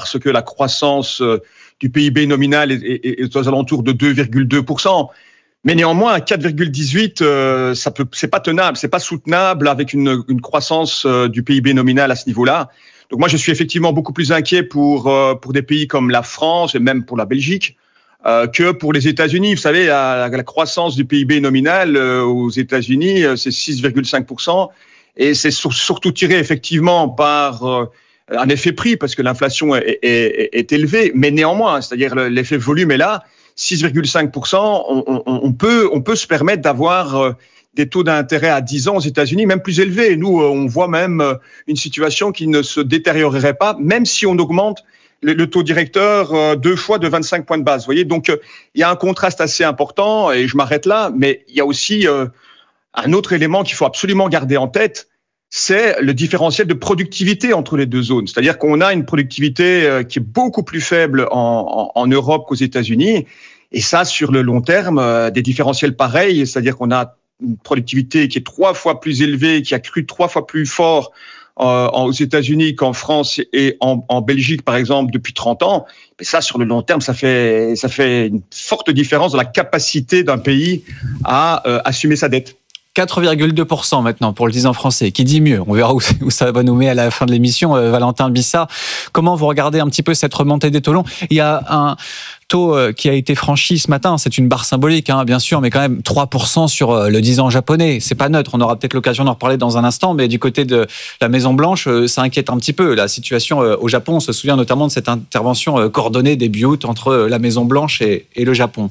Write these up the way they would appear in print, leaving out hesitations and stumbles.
parce que la croissance du PIB nominal est aux alentours de 2,2%. Mais néanmoins, 4,18, c'est pas tenable, c'est pas soutenable avec une croissance du PIB nominal à ce niveau-là. Donc moi, je suis effectivement beaucoup plus inquiet pour des pays comme la France et même pour la Belgique que pour les États-Unis. Vous savez, la croissance du PIB nominal aux États-Unis, c'est 6,5%, et c'est surtout tiré effectivement par un effet prix parce que l'inflation est élevée, mais néanmoins, c'est-à-dire l'effet volume est là. 6,5%, on peut se permettre d'avoir des taux d'intérêt à 10 ans aux États-Unis, même plus élevés. Nous, on voit même une situation qui ne se détériorerait pas, même si on augmente le taux directeur 2 fois de 25 points de base. Vous voyez, donc il y a un contraste assez important, et je m'arrête là, mais il y a aussi un autre élément qu'il faut absolument garder en tête, c'est le différentiel de productivité entre les deux zones. C'est-à-dire qu'on a une productivité qui est beaucoup plus faible en Europe qu'aux États-Unis, et ça, sur le long terme, des différentiels pareils, c'est-à-dire qu'on a une productivité qui est 3 fois plus élevée, qui a cru 3 fois plus fort aux États-Unis qu'en France et en Belgique, par exemple, depuis 30 ans. Mais ça, sur le long terme, ça fait une forte différence dans la capacité d'un pays à assumer sa dette. 4,2% maintenant pour le 10 ans français, qui dit mieux. On verra où ça va nous mener à la fin de l'émission. Valentin Bissat, comment vous regardez un petit peu cette remontée des taux longs ? Il y a un taux qui a été franchi ce matin, c'est une barre symbolique, bien sûr, mais quand même 3% sur le 10 ans japonais. C'est pas neutre, on aura peut-être l'occasion d'en reparler dans un instant, mais du côté de la Maison-Blanche, ça inquiète un petit peu. La situation au Japon, on se souvient notamment de cette intervention coordonnée début août entre la Maison-Blanche et le Japon.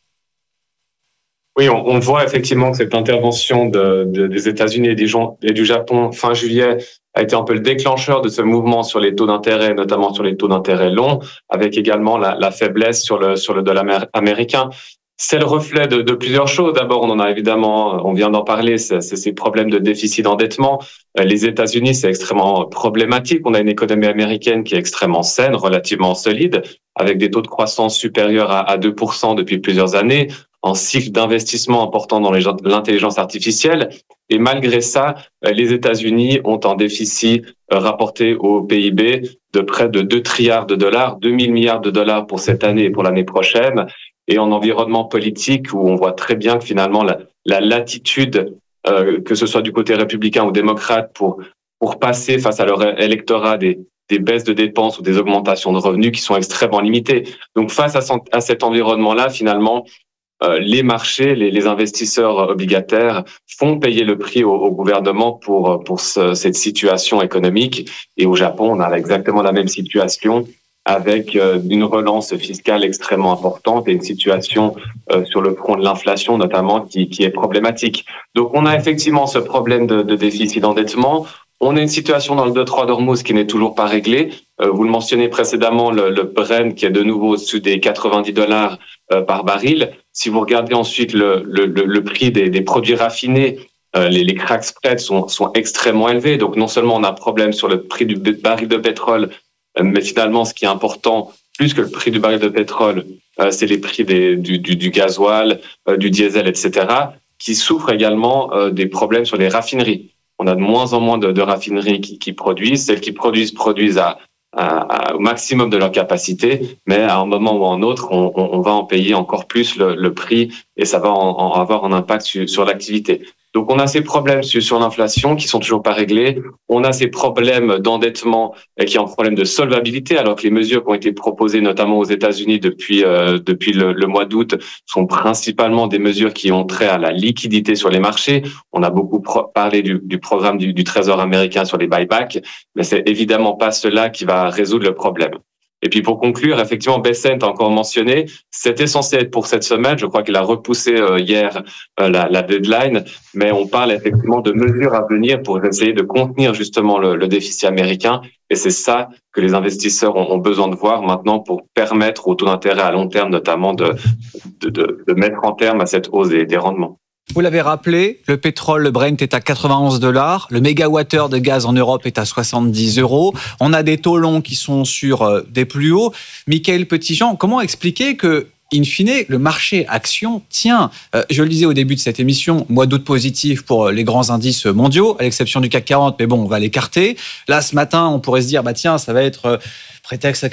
Oui, on voit effectivement que cette intervention des États-Unis et du Japon fin juillet a été un peu le déclencheur de ce mouvement sur les taux d'intérêt, notamment sur les taux d'intérêt longs, avec également la faiblesse sur le dollar américain. C'est le reflet de plusieurs choses. D'abord, on vient d'en parler, c'est ces problèmes de déficit d'endettement. Les États-Unis, c'est extrêmement problématique. On a une économie américaine qui est extrêmement saine, relativement solide, avec des taux de croissance supérieurs à 2% depuis plusieurs années, en cycle d'investissement important dans l'intelligence artificielle. Et malgré ça, les États-Unis ont un déficit rapporté au PIB de près de 2 trilliards de dollars, 2 000 milliards de dollars pour cette année et pour l'année prochaine. Et en environnement politique, où on voit très bien que finalement la latitude, que ce soit du côté républicain ou démocrate, pour passer face à leur électorat des baisses de dépenses ou des augmentations de revenus qui sont extrêmement limitées. Donc face à cet environnement-là, finalement, les marchés, les investisseurs obligataires font payer le prix au gouvernement pour cette situation économique. Et au Japon, on a exactement la même situation, avec une relance fiscale extrêmement importante et une situation sur le front de l'inflation notamment qui est problématique. Donc on a effectivement ce problème de déficit d'endettement. On a une situation dans le détroit d'Ormuz qui n'est toujours pas réglée. Vous le mentionnez précédemment, le Brent qui est de nouveau au-dessus des $90 par baril. Si vous regardez ensuite le prix des produits raffinés, les crack spreads sont extrêmement élevés. Donc non seulement on a un problème sur le prix du baril de pétrole, mais finalement ce qui est important, plus que le prix du baril de pétrole, c'est les prix du gasoil, du diesel, etc., qui souffrent également des problèmes sur les raffineries. On a de moins en moins de raffineries qui produisent. Celles qui produisent au maximum de leur capacité, mais à un moment ou à un autre, on va en payer encore plus le prix et ça va avoir un impact sur l'activité. Donc on a ces problèmes sur l'inflation qui sont toujours pas réglés. On a ces problèmes d'endettement qui ont un problème de solvabilité, alors que les mesures qui ont été proposées notamment aux États-Unis depuis le mois d'août sont principalement des mesures qui ont trait à la liquidité sur les marchés. On a beaucoup parlé du programme du Trésor américain sur les buybacks, mais c'est évidemment pas cela qui va résoudre le problème. Et puis pour conclure, effectivement, Bessent a encore mentionné, c'était censé être pour cette semaine, je crois qu'il a repoussé hier la deadline, mais on parle effectivement de mesures à venir pour essayer de contenir justement le déficit américain, et c'est ça que les investisseurs ont besoin de voir maintenant pour permettre aux taux d'intérêt à long terme notamment de mettre en terme à cette hausse des rendements. Vous l'avez rappelé, le pétrole, le Brent est à $91, le mégawattheure de gaz en Europe est à 70 €. On a des taux longs qui sont sur des plus hauts. Mickaël Petitjean, comment expliquer que, in fine, le marché action tient? Je le disais au début de cette émission, mois d'août positif pour les grands indices mondiaux, à l'exception du CAC 40, mais bon, on va l'écarter. Là, ce matin, on pourrait se dire, tiens, ça va être prétexte à